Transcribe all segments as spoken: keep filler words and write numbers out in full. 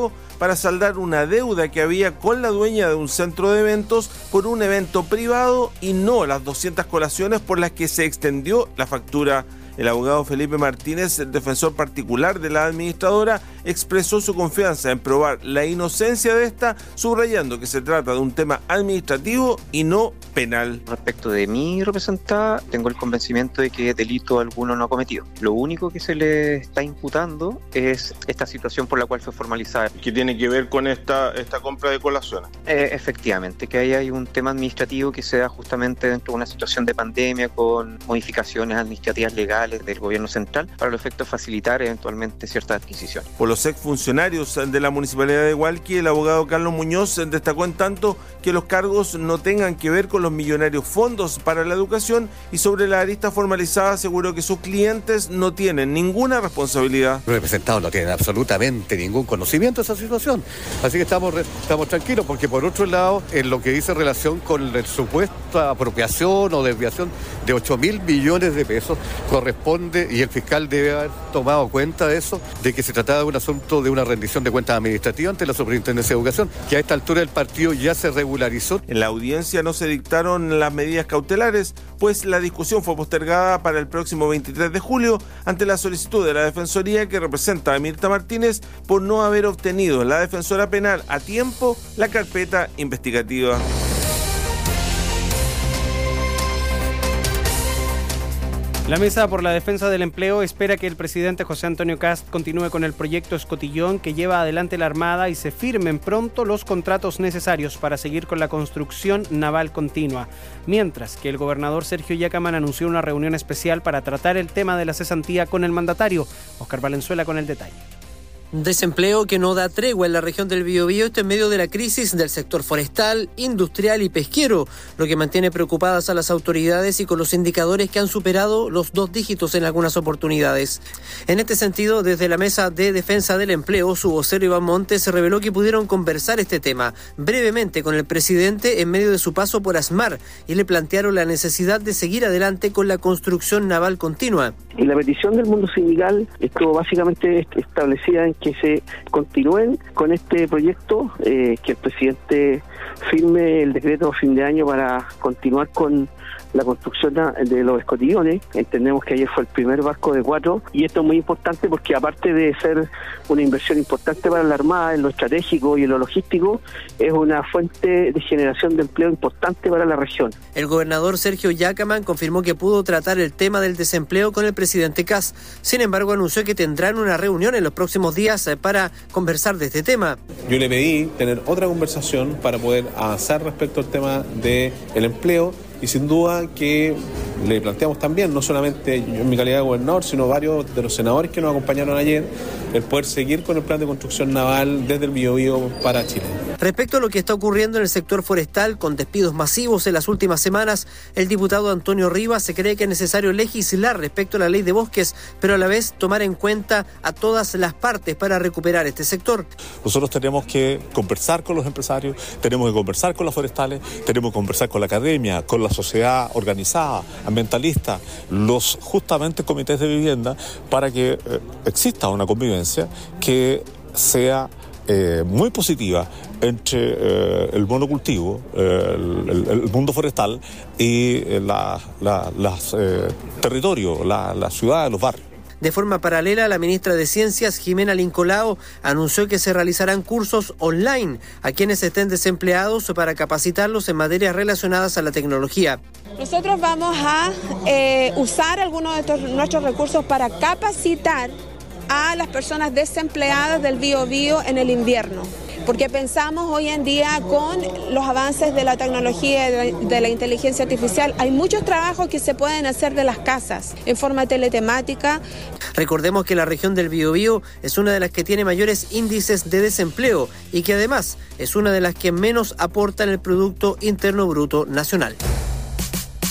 pago para saldar una deuda que había con la dueña de un centro de eventos por un evento privado y no las doscientas colaciones por las que se extendió la factura. El abogado Felipe Martínez, el defensor particular de la administradora, expresó su confianza en probar la inocencia de esta, subrayando que se trata de un tema administrativo y no penal. Respecto de mi representada, tengo el convencimiento de que delito alguno no ha cometido. Lo único que se le está imputando es esta situación por la cual fue formalizada. ¿Qué tiene que ver con esta, esta compra de colaciones? Eh, efectivamente, que ahí hay un tema administrativo que se da justamente dentro de una situación de pandemia con modificaciones administrativas legales del gobierno central para los efectos facilitar eventualmente ciertas adquisiciones. Por los exfuncionarios de la Municipalidad de Hualqui, el abogado Carlos Muñoz destacó en tanto que los cargos no tengan que ver con los millonarios fondos para la educación y sobre la arista formalizada aseguró que sus clientes no tienen ninguna responsabilidad. Los representados no tienen absolutamente ningún conocimiento de esa situación, así que estamos, estamos tranquilos porque por otro lado en lo que dice relación con la supuesta apropiación o desviación de ocho mil millones de pesos corresponde y el fiscal debe haber tomado cuenta de eso, de que se trataba de un asunto de una rendición de cuentas administrativa ante la Superintendencia de Educación, que a esta altura del partido ya se regularizó. En la audiencia no se dictaron las medidas cautelares, pues la discusión fue postergada para el próximo veintitrés de julio ante la solicitud de la Defensoría que representa a Mirta Martínez por no haber obtenido la defensora penal a tiempo la carpeta investigativa. La Mesa por la Defensa del Empleo espera que el presidente José Antonio Kast continúe con el proyecto Escotillón que lleva adelante la Armada y se firmen pronto los contratos necesarios para seguir con la construcción naval continua. Mientras que el gobernador Sergio Yacaman anunció una reunión especial para tratar el tema de la cesantía con el mandatario. Oscar Valenzuela con el detalle. Desempleo que no da tregua en la región del Biobío, esto en medio de la crisis del sector forestal, industrial y pesquero, lo que mantiene preocupadas a las autoridades y con los indicadores que han superado los dos dígitos en algunas oportunidades. En este sentido, desde la Mesa de Defensa del Empleo, su vocero Iván Montes se reveló que pudieron conversar este tema brevemente con el presidente en medio de su paso por ASMAR y le plantearon la necesidad de seguir adelante con la construcción naval continua. Y la petición del mundo sindical estuvo básicamente establecida en que se continúen con este proyecto, eh, que el presidente firme el decreto a fin de año para continuar con la construcción de los escotillones. Entendemos que ayer fue el primer barco de cuatro y esto es muy importante porque aparte de ser una inversión importante para la Armada en lo estratégico y en lo logístico, es una fuente de generación de empleo importante para la región. El gobernador Sergio Yacaman confirmó que pudo tratar el tema del desempleo con el presidente Kast. Sin embargo, anunció que tendrán una reunión en los próximos días para conversar de este tema. Yo le pedí tener otra conversación para poder avanzar respecto al tema del empleo. Y sin duda que le planteamos también, no solamente yo en mi calidad de gobernador, sino varios de los senadores que nos acompañaron ayer, el poder seguir con el plan de construcción naval desde el Biobío para Chile. Respecto a lo que está ocurriendo en el sector forestal, con despidos masivos en las últimas semanas, el diputado Antonio Rivas se cree que es necesario legislar respecto a la ley de bosques, pero a la vez tomar en cuenta a todas las partes para recuperar este sector. Nosotros tenemos que conversar con los empresarios, tenemos que conversar con las forestales, tenemos que conversar con la academia, con la sociedad organizada, ambientalista, los justamente comités de vivienda, para que eh, exista una convivencia que sea eh, muy positiva entre eh, el monocultivo, eh, el, el mundo forestal y eh, la, la, las eh, territorios, la, la ciudad, los barrios. De forma paralela, la ministra de Ciencias, Jimena Lincolao, anunció que se realizarán cursos online a quienes estén desempleados para capacitarlos en materias relacionadas a la tecnología. Nosotros vamos a eh, usar algunos de estos, nuestros recursos para capacitar a las personas desempleadas del Biobío en el invierno, porque pensamos hoy en día con los avances de la tecnología y de, de la inteligencia artificial, hay muchos trabajos que se pueden hacer de las casas en forma teletemática. Recordemos que la región del Biobío es una de las que tiene mayores índices de desempleo y que además es una de las que menos aporta en el Producto Interno Bruto Nacional.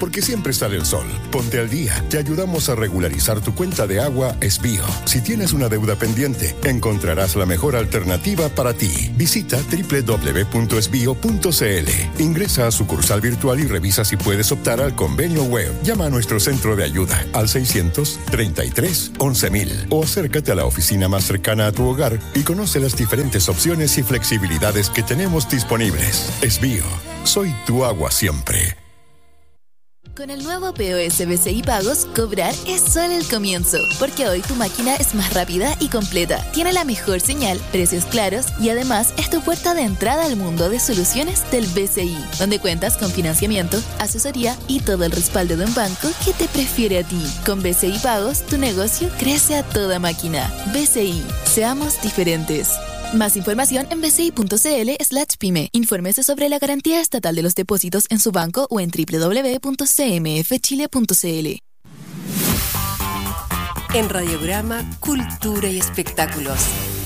porque siempre sale el sol. Ponte al día. Te ayudamos a regularizar tu cuenta de agua Esbío. Si tienes una deuda pendiente, encontrarás la mejor alternativa para ti. Visita doble u doble u doble u punto esbío punto c l. Ingresa a sucursal virtual y revisa si puedes optar al convenio web. Llama a nuestro centro de ayuda al seiscientos treinta y tres once mil o acércate a la oficina más cercana a tu hogar y conoce las diferentes opciones y flexibilidades que tenemos disponibles. Esbío, soy tu agua siempre. Con el nuevo P O S B C I Pagos, cobrar es solo el comienzo, porque hoy tu máquina es más rápida y completa, tiene la mejor señal, precios claros y además es tu puerta de entrada al mundo de soluciones del B C I, donde cuentas con financiamiento, asesoría y todo el respaldo de un banco que te prefiere a ti. Con B C I Pagos, tu negocio crece a toda máquina. B C I, seamos diferentes. Más información en bci.cl slash pyme. Infórmese sobre la garantía estatal de los depósitos en su banco o en doble u doble u doble u punto c m f chile punto c l. En Radiograma, Cultura y Espectáculos.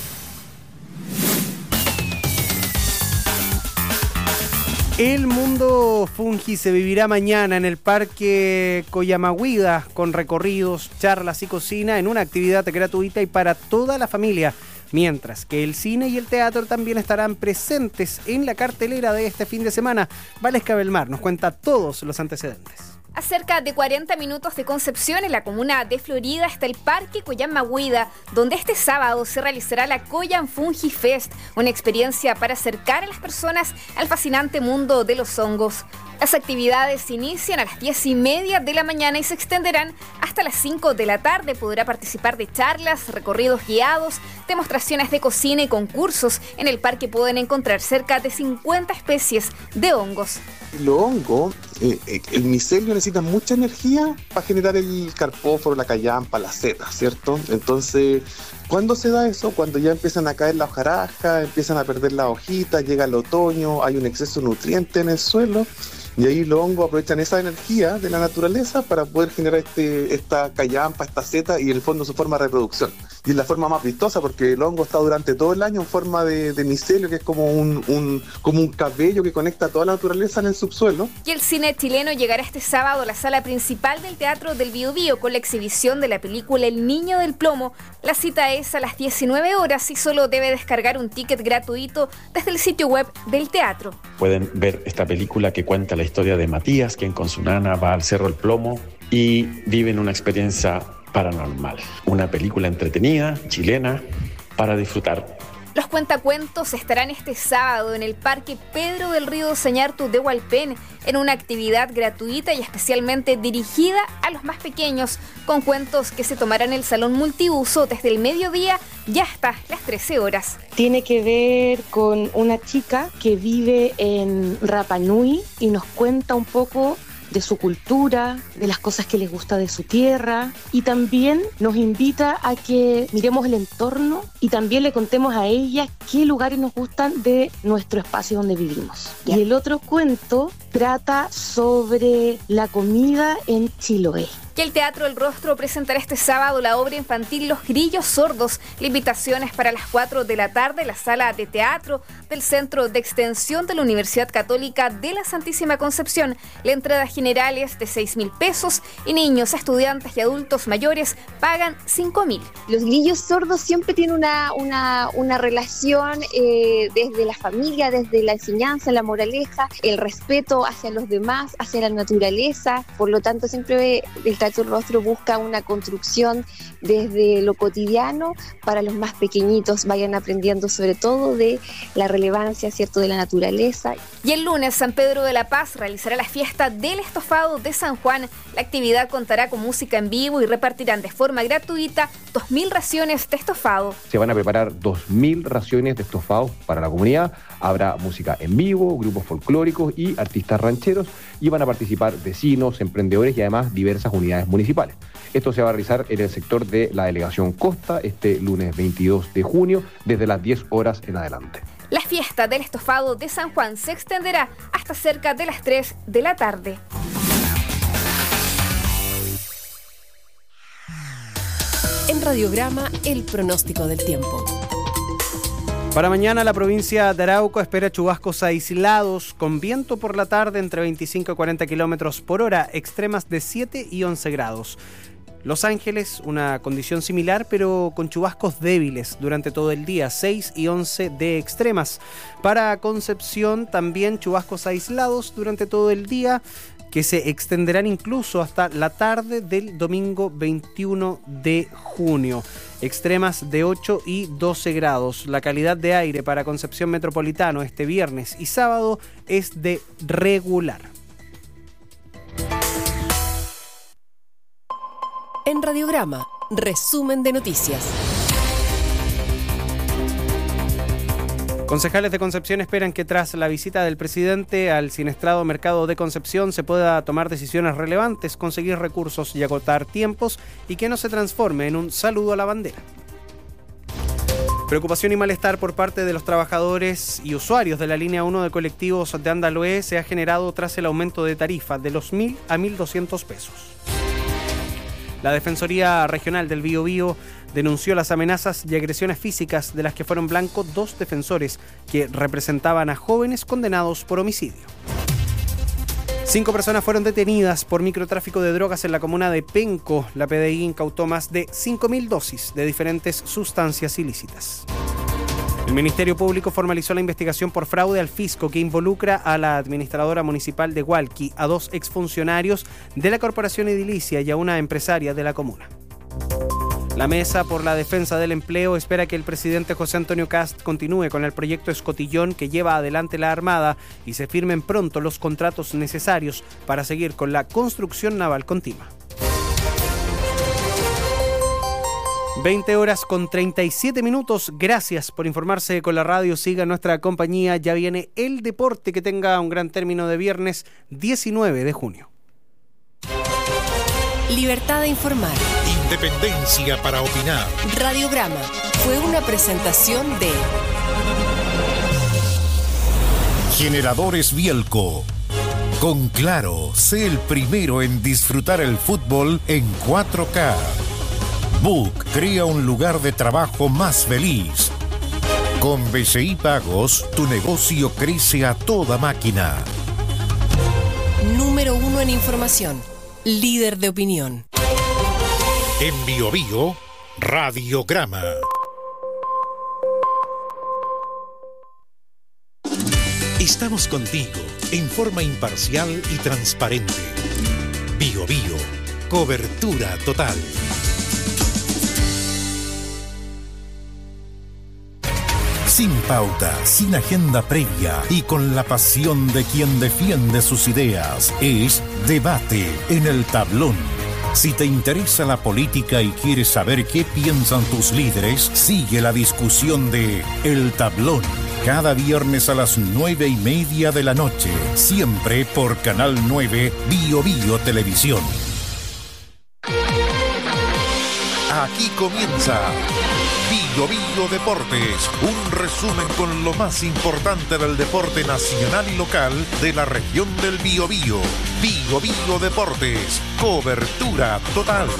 El mundo fungi se vivirá mañana en el Parque Coyamagüida con recorridos, charlas y cocina en una actividad gratuita y para toda la familia. Mientras que el cine y el teatro también estarán presentes en la cartelera de este fin de semana. Valesca Belmar nos cuenta todos los antecedentes. A cerca de cuarenta minutos de Concepción, en la comuna de Florida, está el Parque Coyamagüida, donde este sábado se realizará la Coyam Fungi Fest, una experiencia para acercar a las personas al fascinante mundo de los hongos. Las actividades inician a las diez y media de la mañana y se extenderán hasta las cinco de la tarde. Podrá participar de charlas, recorridos guiados, demostraciones de cocina y concursos. En el parque pueden encontrar cerca de cincuenta especies de hongos. Los hongos, eh, eh, el micelio necesita mucha energía para generar el carpóforo, la callampa, la seta, ¿cierto? Entonces, ¿cuándo se da eso? Cuando ya empiezan a caer las hojarascas, empiezan a perder las hojitas, llega el otoño, hay un exceso de nutrientes en el suelo. Y ahí los hongos aprovechan esa energía de la naturaleza para poder generar este, esta callampa, esta seta y en el fondo su forma de reproducción. Y es la forma más vistosa porque el hongo está durante todo el año en forma de, de micelio, que es como un, un, como un cabello que conecta toda la naturaleza en el subsuelo. Y el cine chileno llegará este sábado a la sala principal del Teatro del Biobío con la exhibición de la película El Niño del Plomo. La cita es a las diecinueve horas y solo debe descargar un ticket gratuito desde el sitio web del teatro. Pueden ver esta película que cuenta la historia de Matías, quien con su nana va al Cerro El Plomo y viven una experiencia paranormal. Una película entretenida, chilena, para disfrutar. Los cuentacuentos estarán este sábado en el Parque Pedro del Río Sañartu de Hualpén en una actividad gratuita y especialmente dirigida a los más pequeños, con cuentos que se tomarán en el salón multiuso desde el mediodía y hasta las trece horas. Tiene que ver con una chica que vive en Rapa Nui y nos cuenta un poco de su cultura, de las cosas que les gusta de su tierra, y también nos invita a que miremos el entorno y también le contemos a ella qué lugares nos gustan de nuestro espacio donde vivimos. Yeah. Y el otro cuento trata sobre la comida en Chiloé. Que el Teatro El Rostro presentará este sábado la obra infantil Los Grillos Sordos. La invitación es para las cuatro de la tarde en la sala de teatro del Centro de Extensión de la Universidad Católica de la Santísima Concepción. La entrada general es de seis mil pesos y niños, estudiantes y adultos mayores pagan cinco mil. Los Grillos Sordos siempre tienen una, una, una relación eh, desde la familia, desde la enseñanza, la moraleja, el respeto hacia los demás, hacia la naturaleza. Por lo tanto, siempre el Teatro El Rostro busca una construcción desde lo cotidiano para los más pequeñitos, vayan aprendiendo sobre todo de la relevancia, ¿cierto?, de la naturaleza. Y el lunes, San Pedro de la Paz realizará la fiesta del estofado de San Juan. La actividad contará con música en vivo y repartirán de forma gratuita dos mil raciones de estofado. Se van a preparar dos mil raciones de estofado para la comunidad. Habrá música en vivo, grupos folclóricos y artistas rancheros, y van a participar vecinos, emprendedores y además diversas unidades municipales. Esto se va a realizar en el sector de la Delegación Costa este lunes veintidós de junio desde las diez horas en adelante. La fiesta del estofado de San Juan se extenderá hasta cerca de las tres de la tarde. En Radiograma, el pronóstico del tiempo. Para mañana la provincia de Arauco espera chubascos aislados con viento por la tarde entre veinticinco y cuarenta kilómetros por hora, extremas de siete y once grados. Los Ángeles, una condición similar, pero con chubascos débiles durante todo el día, seis y once de extremas. Para Concepción, también chubascos aislados durante todo el día, que se extenderán incluso hasta la tarde del domingo veintiuno de junio. Extremas de ocho y doce grados. La calidad de aire para Concepción Metropolitano este viernes y sábado es de regular. En Radiograma, resumen de noticias. Concejales de Concepción esperan que tras la visita del presidente al siniestrado mercado de Concepción se pueda tomar decisiones relevantes, conseguir recursos y agotar tiempos y que no se transforme en un saludo a la bandera. Preocupación y malestar por parte de los trabajadores y usuarios de la línea uno de colectivos de Andaloé se ha generado tras el aumento de tarifa de los mil a mil doscientos pesos. La Defensoría Regional del Biobío denunció las amenazas y agresiones físicas de las que fueron blanco dos defensores que representaban a jóvenes condenados por homicidio. Cinco personas fueron detenidas por microtráfico de drogas en la comuna de Penco. La P D I incautó más de cinco mil dosis de diferentes sustancias ilícitas. El Ministerio Público formalizó la investigación por fraude al fisco que involucra a la administradora municipal de Hualqui, a dos exfuncionarios de la Corporación Edilicia y a una empresaria de la comuna. La Mesa por la Defensa del Empleo espera que el presidente José Antonio Kast continúe con el proyecto Escotillón que lleva adelante la Armada y se firmen pronto los contratos necesarios para seguir con la construcción naval continua. veinte horas con treinta y siete minutos. Gracias por informarse con la radio. Siga nuestra compañía. Ya viene el deporte. Que tenga un gran término de viernes diecinueve de junio. Libertad de informar. Independencia para opinar. Radiograma fue una presentación de Generadores Bielco. Con Claro, sé el primero en disfrutar el fútbol en cuatro K. Book crea un lugar de trabajo más feliz. Con B C I Pagos, tu negocio crece a toda máquina. Número uno en información. Líder de opinión. En Biobío, Radiograma. Estamos contigo en forma imparcial y transparente. Biobío, cobertura total. Sin pauta, sin agenda previa y con la pasión de quien defiende sus ideas. Es Debate en el Tablón. Si te interesa la política y quieres saber qué piensan tus líderes, sigue la discusión de El Tablón. Cada viernes a las nueve y media de la noche. Siempre por Canal nueve Biobío Televisión. Aquí comienza Biobío Deportes, un resumen con lo más importante del deporte nacional y local de la región del Biobío. Biobío Deportes, cobertura total.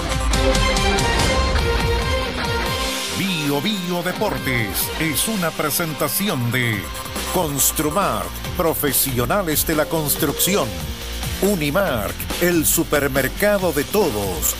Biobío Deportes es una presentación de Construmart, profesionales de la construcción. Unimark, el supermercado de todos.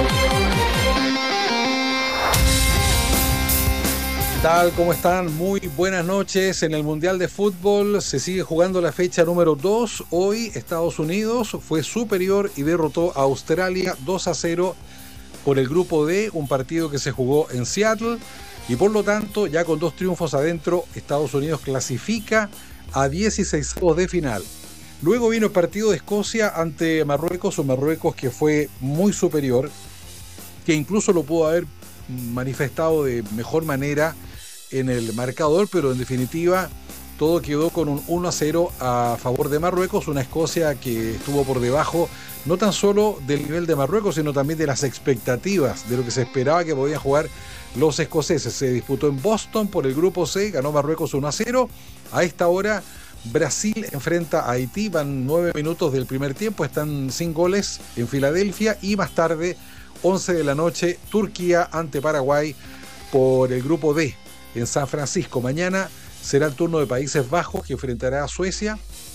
¿Tal? ¿Cómo están? Muy buenas noches. En el Mundial de Fútbol se sigue jugando la fecha número dos. Hoy Estados Unidos fue superior y derrotó a Australia dos a cero por el grupo D, un partido que se jugó en Seattle y por lo tanto ya con dos triunfos adentro Estados Unidos clasifica a dieciséis de final. Luego vino el partido de Escocia ante Marruecos, un Marruecos que fue muy superior, que incluso lo pudo haber manifestado de mejor manera en el marcador, pero en definitiva todo quedó con un uno a cero a favor de Marruecos, una Escocia que estuvo por debajo no tan solo del nivel de Marruecos, sino también de las expectativas, de lo que se esperaba que podían jugar los escoceses. Se disputó en Boston por el grupo C, ganó Marruecos uno a cero. A esta hora Brasil enfrenta a Haití, van nueve minutos del primer tiempo, están sin goles en Filadelfia y más tarde once de la noche, Turquía ante Paraguay por el grupo D. en San Francisco. Mañana será el turno de Países Bajos, que enfrentará a Suecia.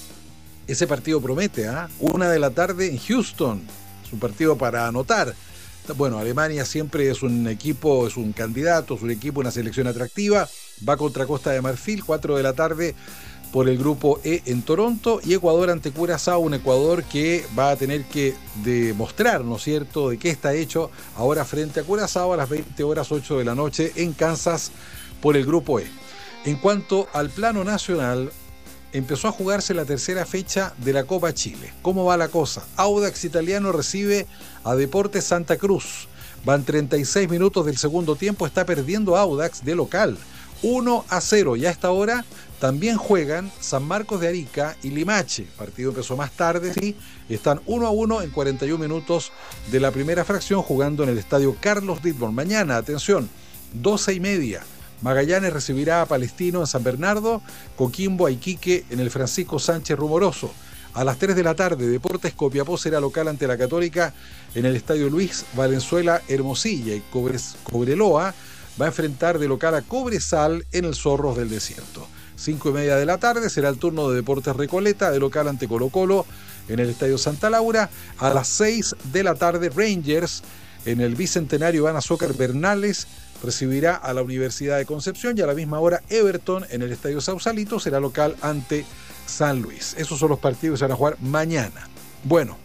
Ese partido promete, ¿ah? ¿eh? Una de la tarde en Houston. Es un partido para anotar. Bueno, Alemania siempre es un equipo, es un candidato, es un equipo, una selección atractiva. Va contra Costa de Marfil, cuatro de la tarde por el grupo E en Toronto, y Ecuador ante Curazao, un Ecuador que va a tener que demostrar, ¿no es cierto?, de qué está hecho ahora frente a Curazao a las veinte horas ocho de la noche en Kansas por el grupo E. En cuanto al plano nacional, empezó a jugarse la tercera fecha de la Copa Chile. ¿Cómo va la cosa? Audax Italiano recibe a Deportes Santa Cruz. Van treinta y seis minutos del segundo tiempo, está perdiendo Audax de local. uno a cero, y a esta hora también juegan San Marcos de Arica y Limache. El partido empezó más tarde, sí, están uno a uno en cuarenta y un minutos de la primera fracción, jugando en el estadio Carlos Dittborn. Mañana, atención, doce y media, Magallanes recibirá a Palestino en San Bernardo, Coquimbo a Iquique en el Francisco Sánchez Rumoroso. A las tres de la tarde, Deportes Copiapó será local ante la Católica en el estadio Luis Valenzuela Hermosilla, y Cobres, Cobreloa va a enfrentar de local a Cobresal en el Zorros del Desierto. Cinco y media de la tarde será el turno de Deportes Recoleta, de local ante Colo Colo en el Estadio Santa Laura. A las seis de la tarde, Rangers en el Bicentenario Iván Azócar Bernales recibirá a la Universidad de Concepción, y a la misma hora Everton en el Estadio Sausalito será local ante San Luis. Esos son los partidos que se van a jugar mañana. Bueno,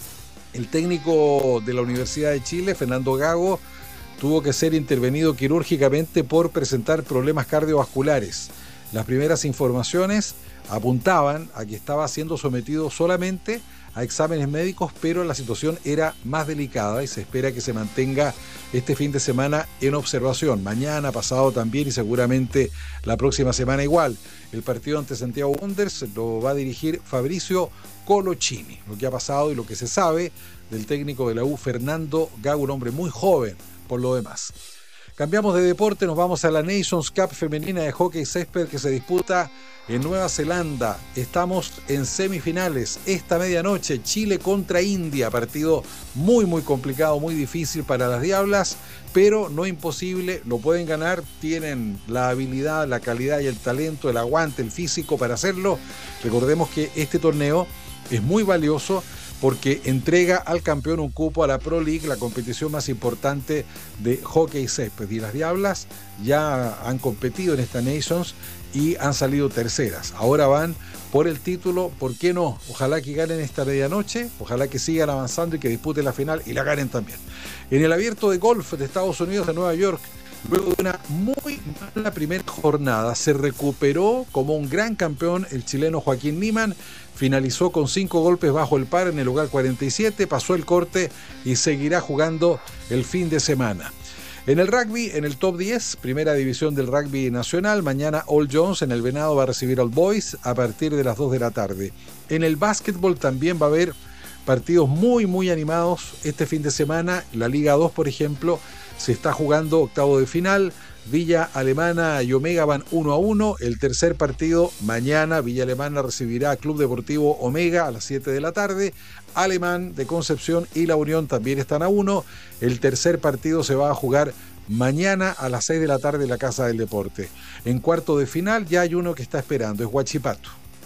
el técnico de la Universidad de Chile, Fernando Gago, tuvo que ser intervenido quirúrgicamente por presentar problemas cardiovasculares. Las primeras informaciones apuntaban a que estaba siendo sometido solamente a exámenes médicos, pero la situación era más delicada y se espera que se mantenga este fin de semana en observación. Mañana, pasado también, y seguramente la próxima semana igual. El partido ante Santiago Wanderers lo va a dirigir Fabricio Colochini. Lo que ha pasado y lo que se sabe del técnico de la U, Fernando Gago, un hombre muy joven por lo demás. Cambiamos de deporte, nos vamos a la Nations Cup femenina de hockey césped que se disputa en Nueva Zelanda. Estamos en semifinales esta medianoche, Chile contra India, partido muy muy complicado, muy difícil para las Diablas, pero no imposible, lo pueden ganar, tienen la habilidad, la calidad y el talento, el aguante, el físico para hacerlo. Recordemos que este torneo es muy valioso porque entrega al campeón un cupo a la Pro League, la competición más importante de hockey césped. Y las Diablas ya han competido en esta Nations y han salido terceras. Ahora van por el título, ¿por qué no? Ojalá que ganen esta medianoche, ojalá que sigan avanzando y que disputen la final y la ganen también. En el abierto de golf de Estados Unidos, de Nueva York, luego de una muy mala primera jornada, se recuperó como un gran campeón el chileno Joaquín Niemann. Finalizó con cinco golpes bajo el par en el lugar cuarenta y siete, pasó el corte y seguirá jugando el fin de semana. En el rugby, en el top diez, primera división del rugby nacional, mañana All Jones en el Venado va a recibir al Boys a partir de las dos de la tarde. En el básquetbol también va a haber partidos muy muy animados este fin de semana. La Liga dos, por ejemplo, se está jugando octavo de final. Villa Alemana y Omega van uno a uno. El tercer partido mañana, Villa Alemana recibirá a Club Deportivo Omega a las siete de la tarde. Alemán de Concepción y La Unión también están a uno. El tercer partido se va a jugar mañana a las seis de la tarde en la Casa del Deporte. En cuarto de final ya hay uno que está esperando, es Huachipato.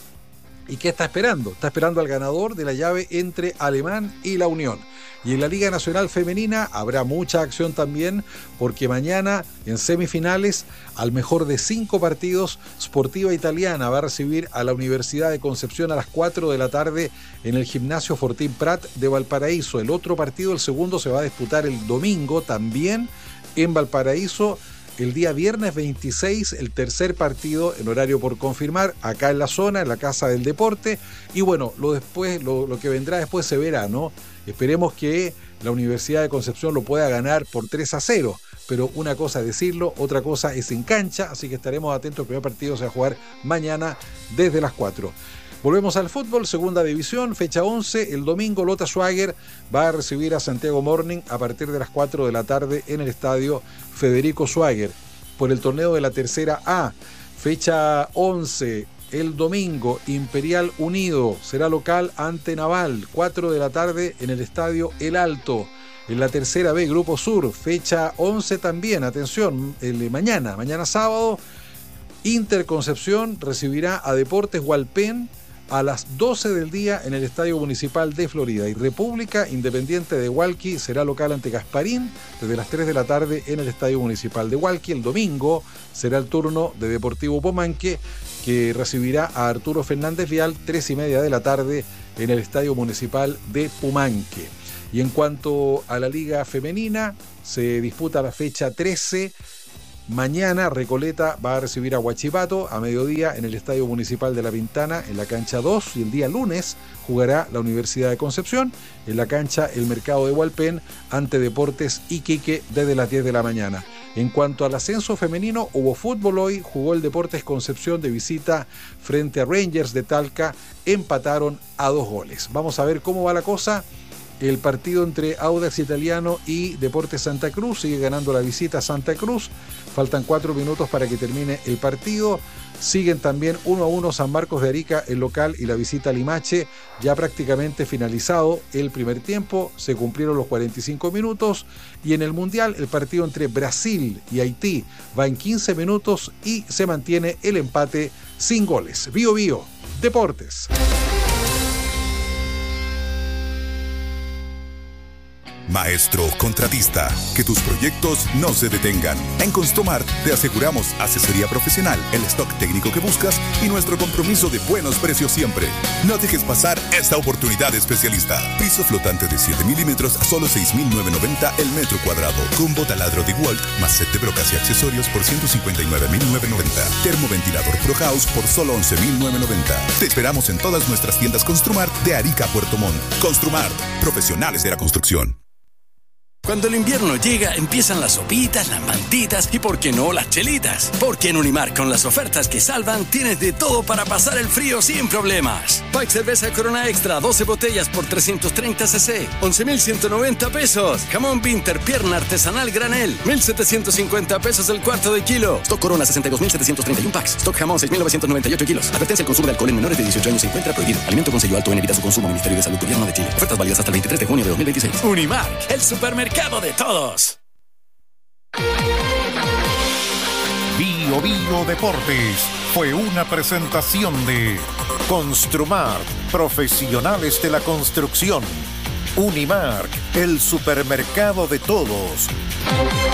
¿Y qué está esperando? Está esperando al ganador de la llave entre Alemán y La Unión. Y en la Liga Nacional Femenina habrá mucha acción también, porque mañana en semifinales, al mejor de cinco partidos, Sportiva Italiana va a recibir a la Universidad de Concepción a las cuatro de la tarde en el Gimnasio Fortín Prat de Valparaíso. El otro partido, el segundo, se va a disputar el domingo también en Valparaíso. El día viernes veintiséis, el tercer partido en horario por confirmar, acá en la zona, en la Casa del Deporte. Y bueno, lo, después, lo, lo que vendrá después se verá, ¿no? Esperemos que la Universidad de Concepción lo pueda ganar por tres a cero. Pero una cosa es decirlo, otra cosa es en cancha. Así que estaremos atentos. El primer partido se va a jugar mañana desde las cuatro. Volvemos al fútbol, segunda división, fecha once. El domingo Lota Schwager va a recibir a Santiago Morning a partir de las cuatro de la tarde en el estadio Federico Schwager. Por el torneo de la tercera A, fecha once, el domingo, Imperial Unido será local ante Naval, cuatro de la tarde en el estadio El Alto. En la tercera B, Grupo Sur, fecha once también, atención, el, mañana, mañana sábado, Inter Concepción recibirá a Deportes Hualpén a las doce del día en el Estadio Municipal de Florida. Y República Independiente de Hualqui será local ante Gasparín desde las tres de la tarde en el Estadio Municipal de Hualqui. El domingo será el turno de Deportivo Pomanque, que recibirá a Arturo Fernández Vial, tres y media de la tarde en el Estadio Municipal de Pumanque. Y en cuanto a la Liga Femenina, se disputa la fecha trece. Mañana Recoleta va a recibir a Huachipato a mediodía en el Estadio Municipal de La Pintana, en la cancha dos. Y el día lunes jugará la Universidad de Concepción en la cancha El Mercado de Hualpén ante Deportes Iquique desde las diez de la mañana. En cuanto al ascenso femenino, hubo fútbol hoy, jugó el Deportes Concepción de visita frente a Rangers de Talca, empataron a dos goles. Vamos a ver cómo va la cosa. El partido entre Audax Italiano y Deportes Santa Cruz sigue ganando la visita a Santa Cruz. Faltan cuatro minutos para que termine el partido. Siguen también uno a uno San Marcos de Arica, el local, y la visita a Limache. Ya prácticamente finalizado el primer tiempo. Se cumplieron los cuarenta y cinco minutos. Y en el Mundial, el partido entre Brasil y Haití va en quince minutos y se mantiene el empate sin goles. Bío Bío, Deportes. Maestro contratista, que tus proyectos no se detengan. En Construmart te aseguramos asesoría profesional, el stock técnico que buscas y nuestro compromiso de buenos precios siempre. No dejes pasar esta oportunidad especialista. Piso flotante de siete milímetros a solo seis mil novecientos noventa el metro cuadrado. Combo taladro de Walt más set de brocas y accesorios por ciento cincuenta y nueve mil novecientos noventa. Termoventilador Pro House por solo once mil novecientos noventa. Te esperamos en todas nuestras tiendas Construmart de Arica a Puerto Montt. Construmart, profesionales de la construcción. Cuando el invierno llega, empiezan las sopitas, las mantitas y, ¿por qué no, las chelitas? Porque en Unimar, con las ofertas que salvan, tienes de todo para pasar el frío sin problemas. Pack cerveza Corona Extra, doce botellas por trescientos treinta centilitros, once mil ciento noventa pesos. Jamón Winter, pierna artesanal granel, mil setecientos cincuenta pesos el cuarto de kilo. Stock Corona, sesenta y dos mil setecientos treinta y uno packs. Stock Jamón, seis mil novecientos noventa y ocho kilos. Advertencia: el consumo de alcohol en menores de dieciocho años se encuentra prohibido. Alimento con sello alto en, evita su consumo. Ministerio de Salud, Gobierno de Chile. Ofertas válidas hasta el veintitrés de junio de dos mil veintiséis. Unimar, el supermercado de todos. Bío Bío Deportes fue una presentación de Construmart, profesionales de la construcción. Unimark, el supermercado de todos.